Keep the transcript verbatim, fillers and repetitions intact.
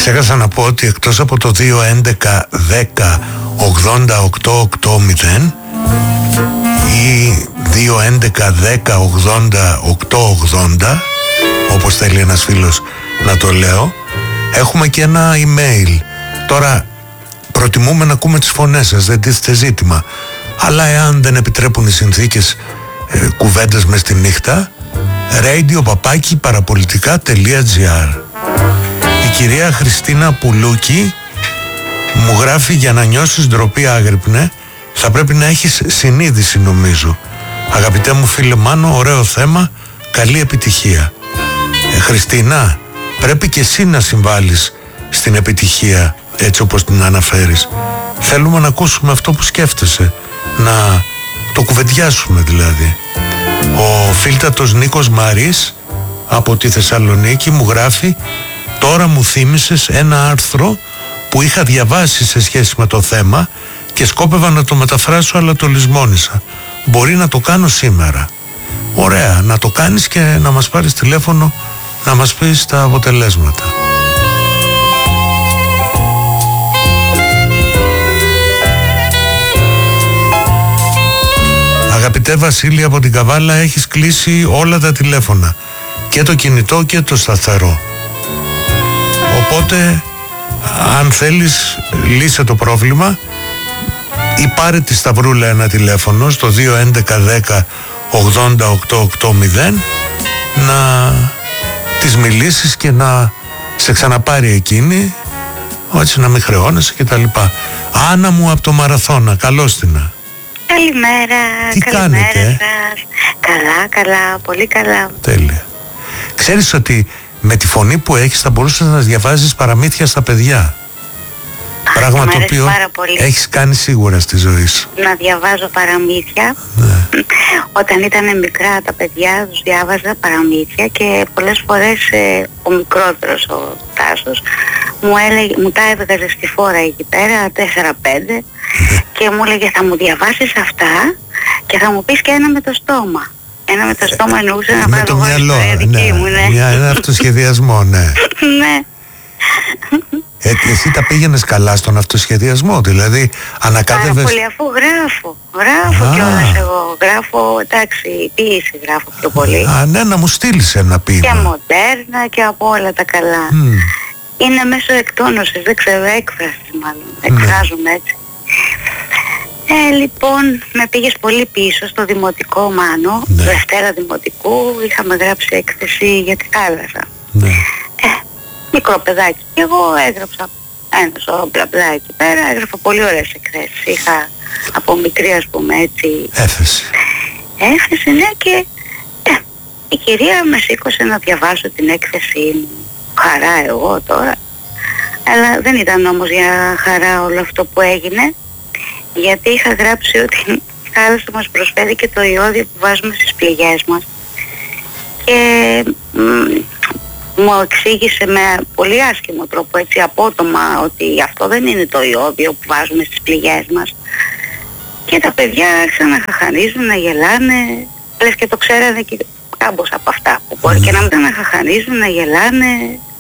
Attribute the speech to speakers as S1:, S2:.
S1: Ξέχασα να πω ότι εκτός από το δύο έντεκα δέκα ογδόντα οκτώ ογδόντα ή δύο έντεκα δέκα ογδόντα οκτώ ογδόντα, όπως θέλει ένας φίλος να το λέω, έχουμε και ένα email. Τώρα προτιμούμε να ακούμε τις φωνές σας, δεν τίθεται ζήτημα, αλλά εάν δεν επιτρέπουν οι συνθήκες, ε, κουβέντες μες τη νύχτα, radio παπάκι παραπολιτικά τελεία τζι άρ. Η κυρία Χριστίνα Πουλούκη μου γράφει: για να νιώσεις ντροπή άγρυπνε, θα πρέπει να έχεις συνείδηση, νομίζω. Αγαπητέ μου φίλε Μάνο, ωραίο θέμα, καλή επιτυχία. ε, Χριστίνα, πρέπει και εσύ να συμβάλλεις στην επιτυχία, έτσι όπως την αναφέρεις. Θέλουμε να ακούσουμε αυτό που σκέφτεσαι, να το κουβεντιάσουμε δηλαδή. Ο φίλτατος Νίκος Μαρής από τη Θεσσαλονίκη μου γράφει: τώρα μου θύμισες ένα άρθρο που είχα διαβάσει σε σχέση με το θέμα και σκόπευα να το μεταφράσω, αλλά το λησμόνισα. Μπορεί να το κάνω σήμερα. Ωραία, να το κάνεις και να μας πάρεις τηλέφωνο να μας πεις τα αποτελέσματα. Αγαπητέ Βασίλη από την Καβάλα, έχεις κλείσει όλα τα τηλέφωνα, και το κινητό και το σταθερό. Οπότε αν θέλεις, λύσε το πρόβλημα ή πάρε τη Σταυρούλα ένα τηλέφωνο στο δύο έντεκα δέκα ογδόντα οκτώ ογδόντα, να της μιλήσεις και να σε ξαναπάρει εκείνη, έτσι να μην χρεώνεσαι και τα λοιπά. Άννα μου από το Μαραθώνα, καλώς την.
S2: Καλημέρα.
S1: Τι
S2: καλημέρα
S1: κάνετε?
S2: σας. Καλά, καλά, πολύ καλά.
S1: Τέλεια. Ξέρεις ότι με τη φωνή που έχεις θα μπορούσες να διαβάζεις παραμύθια στα παιδιά. Πράγμα το οποίο έχεις κάνει σίγουρα στη ζωή σου.
S2: Να διαβάζω παραμύθια.
S1: Ναι.
S2: Όταν ήταν μικρά τα παιδιά τους διάβαζα παραμύθια και πολλές φορές ε, ο μικρότερος, ο Τάσος, μου, έλεγε, μου τα έβγαζε στη φόρα εκεί πέρα, τέσσερα πέντε, ναι. Και μου έλεγε: θα μου διαβάσεις αυτά και θα μου πεις και ένα με το στόμα. Ένα με το στόμα εννοούσε να
S1: με το μυαλό, ναι, μου, ναι. Μια, ένα αυτοσχεδιασμό, ναι.
S2: Ναι.
S1: Ε, εσύ τα πήγαινες καλά στον αυτοσχεδιασμό, δηλαδή ανακάτευες?
S2: Πάρα πολύ, αφού γράφω, γράφω κιόλας εγώ, γράφω, εντάξει, ποίηση γράφω πιο πολύ.
S1: Α, ναι, να μου στείλεις ένα ποίημα.
S2: Και μοντέρνα και από όλα τα καλά. Mm. Είναι μέσω εκτόνωσης, δεν ξέρω, έκφρασης μάλλον, εκφράζομαι έτσι. Ε, λοιπόν, με πήγες πολύ πίσω στο δημοτικό, Μάνο, ναι. Δευτέρα δημοτικού, είχαμε γράψει έκθεση για τη θάλασσα. Ναι. Ε, μικρό παιδάκι. Και εγώ έγραψα ένα σωρό μπλα μπλα εκεί πέρα, έγραφα πολύ ωραίες εκθέσεις. Είχα από μικρή, ας πούμε, έτσι...
S1: Έφεση.
S2: Έφεση, ναι, και ε, η κυρία με σήκωσε να διαβάσω την έκθεσή μου. Χαρά εγώ τώρα. Αλλά δεν ήταν όμως για χαρά όλο αυτό που έγινε, γιατί είχα γράψει ότι η θάλασσα μας προσφέρει και το ιώδιο που βάζουμε στις πληγές μας. Και μ, μου εξήγησε με πολύ άσχημο τρόπο, έτσι απότομα, ότι αυτό δεν είναι το ιώδιο που βάζουμε στις πληγές μας. Και τα παιδιά άρχισαν να χαχανίζουν, να γελάνε, λες και το ξέρανε και κάμπος από αυτά που μπορεί mm. και να μην τα να χαχανίζουν, να γελάνε.